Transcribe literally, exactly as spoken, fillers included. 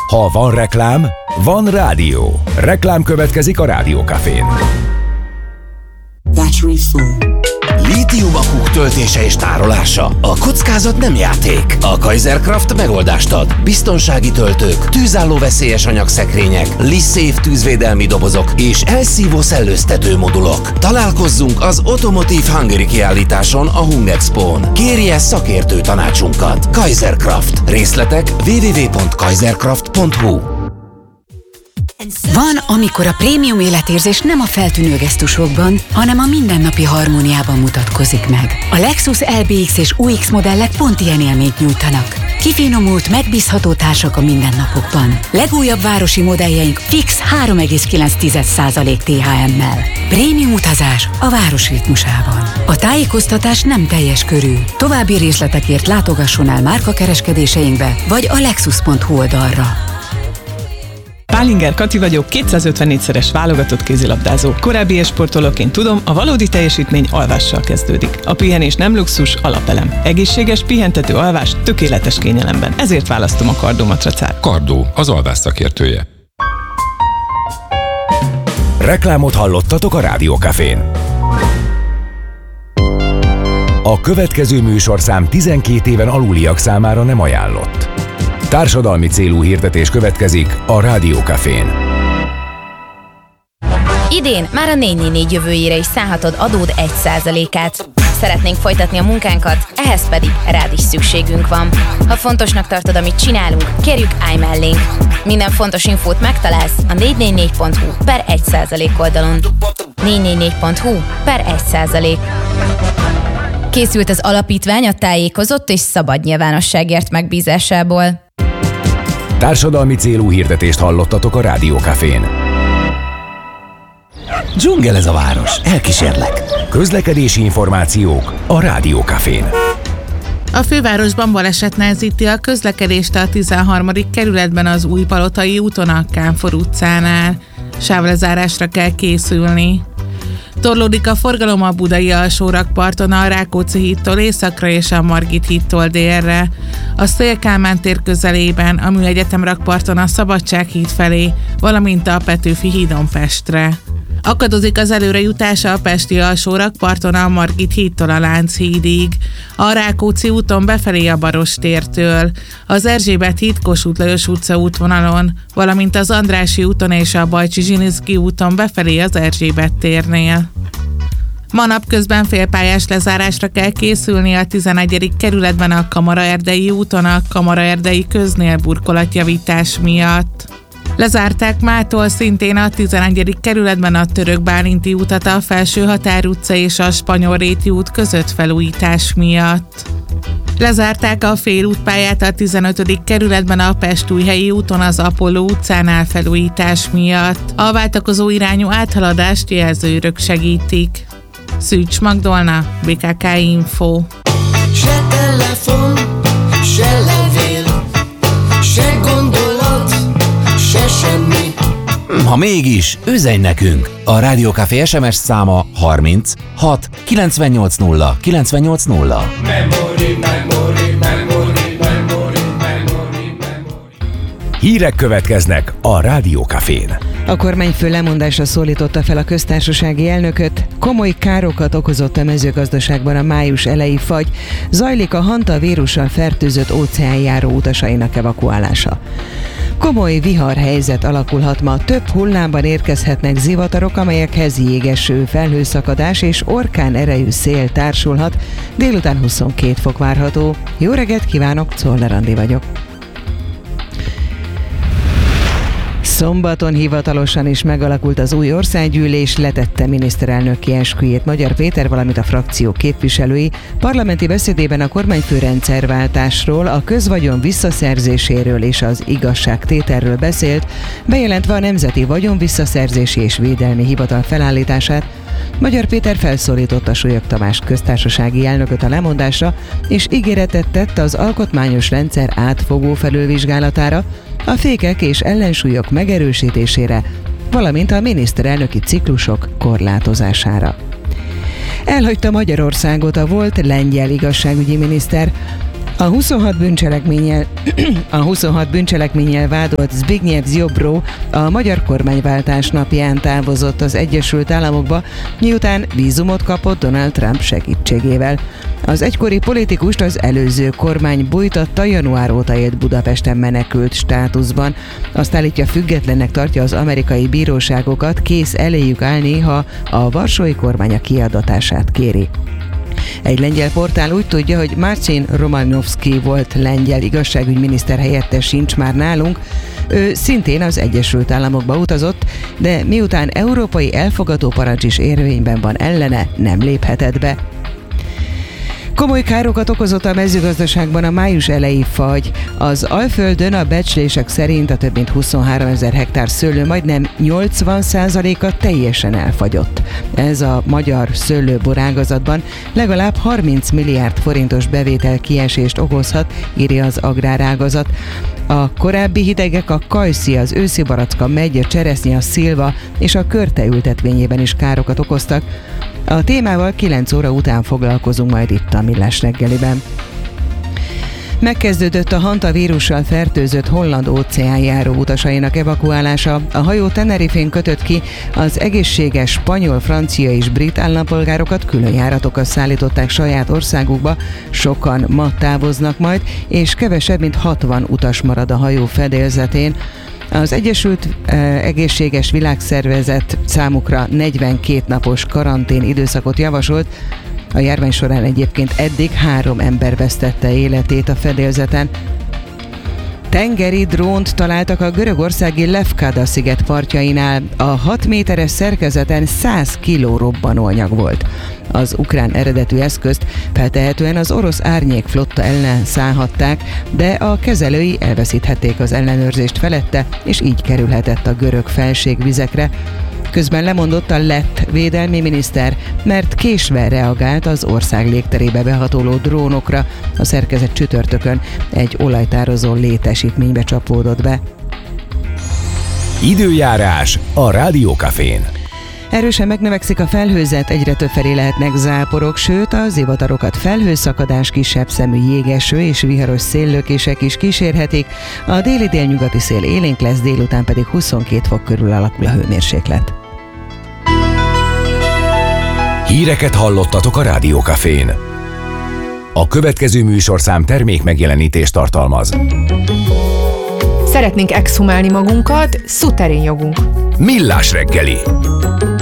Ha van reklám, van rádió. Reklám következik a Rádió Cafén. Battery full. Lítium-akuk töltése és tárolása. A kockázat nem játék. A Kaizerkraft megoldást ad. Biztonsági töltők, tűzálló veszélyes anyagszekrények, LiSafe tűzvédelmi dobozok és elszívó szellőztető modulok. Találkozzunk az Automotive Hungary kiállításon a Hungexpón. Kérje szakértő tanácsunkat. Kaizerkraft. Részletek double-u double-u double-u pont kaizerkraft pont hu. Van, amikor a prémium életérzés nem a feltűnő gesztusokban, hanem a mindennapi harmóniában mutatkozik meg. A Lexus el bé iksz és u iksz modellek pont ilyen élményt nyújtanak. Kifinomult, megbízható társak a mindennapokban. Legújabb városi modelljeink fix három egész kilenc százalék té há emmel. Prémium utazás a város ritmusában. A tájékoztatás nem teljes körű. További részletekért látogasson el márkakereskedéseinkbe, vagy a lexus pont hu oldalra. Pálinger Kati vagyok, kétszázötvennégyszeres válogatott kézilabdázó. Korábbi e-sportolóként tudom, a valódi teljesítmény alvással kezdődik. A pihenés nem luxus, alapelem. Egészséges, pihentető alvás, tökéletes kényelemben. Ezért választom a Kardó matracát. Kardó, az alvás szakértője. Reklámot hallottatok a Rádió Cafén. A következő műsorszám tizenkét éven aluliak számára nem ajánlott. Társadalmi célú hirdetés következik a Rádió Cafén. Idén már a négy négy négy jövőjére is szállhatod adód egy százalékát. Szeretnénk folytatni a munkánkat, ehhez pedig rád is szükségünk van. Ha fontosnak tartod, amit csinálunk, kérjük, állj mellénk. Minden fontos infót megtalálsz a négy négy négy pont hu per egy százalék oldalon. négy négy négy pont hu per egy százalék. Készült az alapítvány a tájékozott és szabad nyilvánosságért megbízásából. Társadalmi célú hirdetést hallottatok a Rádió Cafén. Dzsungel ez a város, elkísérlek. Közlekedési információk a Rádió Cafén. A fővárosban baleset nehezíti a közlekedést a tizenharmadik kerületben az Újpalotai úton a Kánfor utcánál. Sávlezárásra kell készülni. Torlódik a forgalom a budai alsórakparton a Rákóczi hídtól északra és a Margit hídtól délre. A Széll-Kálmán tér közelében, a Műegyetem rakparton a Szabadság híd felé, valamint a Petőfi hídon Pestre. Akadozik az előrejutása a pesti alsórakparton a Margit hídtól a Lánchídig, a Rákóczi úton befelé a Baross tértől, az Erzsébet híd Kossuth Lajos utca útvonalon, valamint az Andrássy úton és a Bajcsy-Zsilinszky úton befelé az Erzsébet térnél. Ma napközben félpályás lezárásra kell készülni a tizenegyedik kerületben a Kamaraerdei úton a Kamaraerdei köznél burkolatjavítás miatt. Lezárták mától szintén a tizenegyedik kerületben a Török Bálinti utat a Felső Határ utca és a Spanyolréti út között felújítás miatt. Lezárták a félútpályát a tizenötödik kerületben a Pest-Újhelyi úton az Apolló utcánál felújítás miatt. A váltakozó irányú áthaladást jelzőrök segítik. Szűcs Magdolna, bé ká ká Info. Se telefon, se levél, se gondolat, se semmi. Ha mégis, üzenj nekünk! A Rádió Café es em es száma harminc hat kilencvennyolc nulla kilencvennyolc nulla. Memory, memory, memory, memory, memory, memory. Hírek következnek a Rádió Cafén. A kormányfő lemondásra szólította fel a köztársasági elnököt, komoly károkat okozott a mezőgazdaságban a május eleji fagy, zajlik a hanta vírussal fertőzött óceánjáró utasainak evakuálása. Komoly viharhelyzet alakulhat ma, több hullámban érkezhetnek zivatarok, amelyekhez jégeső, felhőszakadás és orkán erejű szél társulhat, délután huszonkettő fok várható. Jó reggelt kívánok, Czoller Andi vagyok. Szombaton hivatalosan is megalakult az új országgyűlés, letette miniszterelnöki esküjét Magyar Péter, valamint a frakció képviselői. Parlamenti beszédében a kormányfő rendszerváltásról, a közvagyon visszaszerzéséről és az igazságtételről beszélt, bejelentve a Nemzeti Vagyonvisszaszerzési és Védelmi Hivatal felállítását. Magyar Péter felszólította Súlyog Tamás köztársasági elnököt a lemondásra, és ígéretet tett az alkotmányos rendszer átfogó felülvizsgálatára, a fékek és ellensúlyok megerősítésére, valamint a miniszterelnöki ciklusok korlátozására. Elhagyta Magyarországot a volt lengyel igazságügyi miniszter. A huszonhat bűncselekménnyel, a huszonhat bűncselekménnyel vádolt Zbigniew Ziobro a magyar kormányváltás napján távozott az Egyesült Államokba, miután vízumot kapott Donald Trump segítségével. Az egykori politikust az előző kormány bújtatta, január óta élt Budapesten menekült státuszban. Azt állítja, függetlennek tartja az amerikai bíróságokat, kész eléjük állni, ha a varsói kormány a kiadatását kéri. Egy lengyel portál úgy tudja, hogy Marcin Romanowski volt lengyel igazságügyminiszter helyettes sincs már nálunk. Ő szintén az Egyesült Államokba utazott, de miután európai elfogadó parancs is érvényben van ellene, nem léphetett be. Komoly károkat okozott a mezőgazdaságban a május eleji fagy. Az Alföldön a becslések szerint a több mint huszonháromezer hektár szőlő majdnem nyolcvan százaléka teljesen elfagyott. Ez a magyar szőlőborágazatban legalább harminc milliárd forintos bevétel kiesést okozhat, írja az agrárágazat. A korábbi hidegek a kajszi, az őszi baracka, megye, cseresznye, a szilva és a körte ültetvényében is károkat okoztak. A témával kilenc óra után foglalkozunk majd itt a Millás reggeliben. Megkezdődött a hantavírussal fertőzött holland óceánjáró utasainak evakuálása. A hajó Tenerifén kötött ki, az egészséges spanyol, francia és brit állampolgárokat külön járatokkal szállították saját országukba. Sokan ma távoznak majd, és kevesebb mint hatvan utas marad a hajó fedélzetén. Az Egyesült eh, Egészséges Világszervezet számukra negyvenkét napos karantén időszakot javasolt. A járvány során egyébként eddig három ember vesztette életét a fedélzeten. Tengeri drónt találtak a görögországi Lefkada sziget partjainál. A hat méteres szerkezeten száz kiló robbanóanyag volt. Az ukrán eredetű eszközt feltehetően az orosz árnyék flotta ellen szállhatták, de a kezelői elveszíthették az ellenőrzést felette, és így kerülhetett a görög felségvizekre. Közben lemondott a lett védelmi miniszter, mert késve reagált az ország légterébe behatoló drónokra. A szerkezet csütörtökön egy olajtározó létesítménybe csapódott be. Időjárás a Rádiókafén. Erősen megnövekszik a felhőzet, egyre többfelé lehetnek záporok, sőt a zivatarokat felhőszakadás, kisebb szemű jégeső és viharos széllökések is kísérhetik. A déli délnyugati szél élénk lesz, délután pedig huszonkét fok körül alakul a hőmérséklet. Híreket hallottatok a Rádiókafén. A következő műsorszám termék megjelenítést tartalmaz. Szeretnénk exhumálni magunkat, szuterén jogunk. Millás reggeli.